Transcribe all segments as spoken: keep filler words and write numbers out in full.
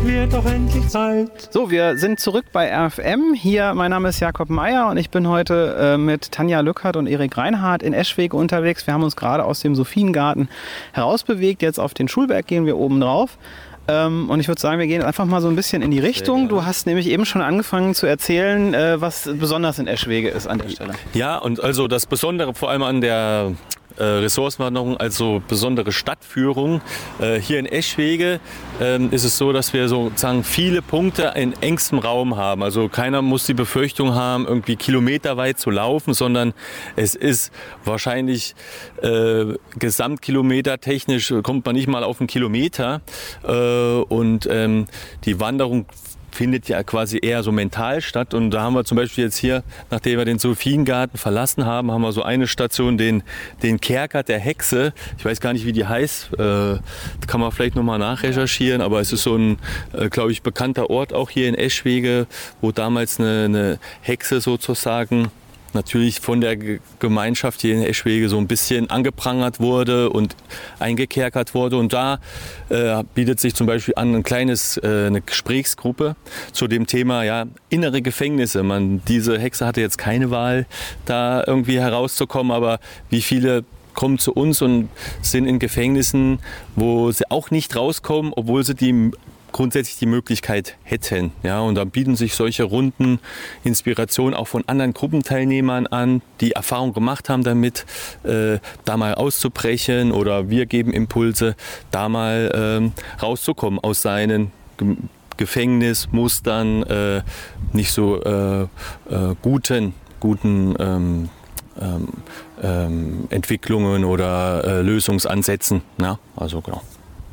wird doch endlich Zeit. So, wir sind zurück bei R F M. Hier, mein Name ist Jakob Meier und ich bin heute äh, mit Tanja Lückert und Erik Reinhardt in Eschwege unterwegs. Wir haben uns gerade aus dem Sophiengarten herausbewegt. Jetzt auf den Schulberg gehen wir oben drauf. Ähm, und ich würde sagen, wir gehen einfach mal so ein bisschen in die Richtung. Du hast nämlich eben schon angefangen zu erzählen, äh, was besonders in Eschwege ist an der Stelle. Ja, und also das Besondere vor allem an der äh, Ressourcenwanderung, also besondere Stadtführung. Äh, hier in Eschwege äh, ist es so, dass wir sozusagen viele Punkte in engstem Raum haben. Also keiner muss die Befürchtung haben, irgendwie kilometerweit zu laufen, sondern es ist wahrscheinlich äh, gesamtkilometertechnisch kommt man nicht mal auf einen Kilometer. Äh, und ähm, die Wanderung findet ja quasi eher so mental statt. Und da haben wir zum Beispiel jetzt hier, nachdem wir den Sophiengarten verlassen haben, haben wir so eine Station, den, den Kerker der Hexe. Ich weiß gar nicht, wie die heißt. Äh, kann man vielleicht nochmal nachrecherchieren. Aber es ist so ein, äh, glaube ich, bekannter Ort auch hier in Eschwege, wo damals eine, eine Hexe sozusagen natürlich von der Gemeinschaft hier in Eschwege so ein bisschen angeprangert wurde und eingekerkert wurde. Und da äh, bietet sich zum Beispiel an ein kleines, äh, eine Gesprächsgruppe zu dem Thema ja, innere Gefängnisse. Man, diese Hexe hatte jetzt keine Wahl, da irgendwie herauszukommen, aber wie viele kommen zu uns und sind in Gefängnissen, wo sie auch nicht rauskommen, obwohl sie die grundsätzlich die Möglichkeit hätten. Ja, und da bieten sich solche Runden Inspiration auch von anderen Gruppenteilnehmern an, die Erfahrung gemacht haben damit, äh, da mal auszubrechen, oder wir geben Impulse, da mal ähm, rauszukommen aus seinen Ge- Gefängnismustern, äh, nicht so äh, äh, guten, guten ähm, ähm, ähm, Entwicklungen oder äh, Lösungsansätzen. Ja, also genau.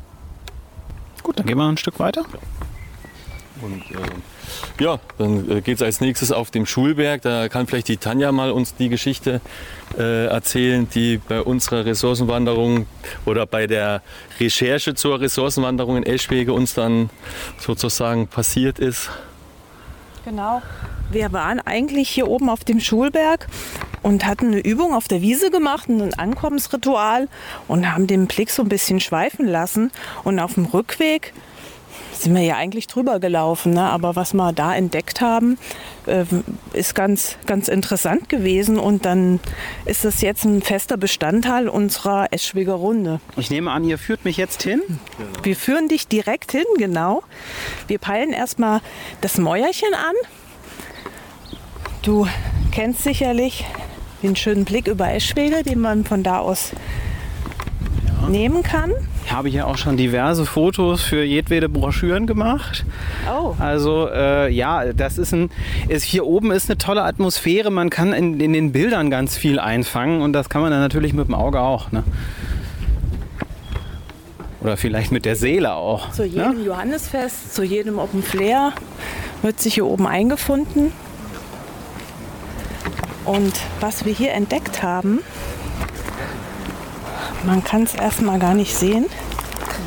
Gut, dann gehen wir ein Stück weiter. Und äh, ja, dann äh, geht es als nächstes auf den Schulberg. Da kann vielleicht die Tanja mal uns die Geschichte äh, erzählen, die bei unserer Ressourcenwanderung oder bei der Recherche zur Ressourcenwanderung in Eschwege uns dann sozusagen passiert ist. Genau. Wir waren eigentlich hier oben auf dem Schulberg und hatten eine Übung auf der Wiese gemacht, ein Ankommensritual, und haben den Blick so ein bisschen schweifen lassen. Und auf dem Rückweg sind wir ja eigentlich drüber gelaufen, ne? Aber was wir da entdeckt haben, äh, ist ganz, ganz interessant gewesen. Und dann ist das jetzt ein fester Bestandteil unserer Eschweger Runde. Ich nehme an, ihr führt mich jetzt hin. Wir führen dich direkt hin, genau. Wir peilen erstmal das Mäuerchen an. Du kennst sicherlich den schönen Blick über Eschwege, den man von da aus ja. nehmen kann. Ich habe hier auch schon diverse Fotos für jedwede Broschüren gemacht. Oh. Also äh, ja, das ist ein, ist, hier oben ist eine tolle Atmosphäre. Man kann in, in den Bildern ganz viel einfangen, und das kann man dann natürlich mit dem Auge auch. Ne? Oder vielleicht mit der Seele auch. Zu jedem ne? Johannisfest, zu jedem Open Flair wird sich hier oben eingefunden. Und was wir hier entdeckt haben, man kann es erstmal gar nicht sehen.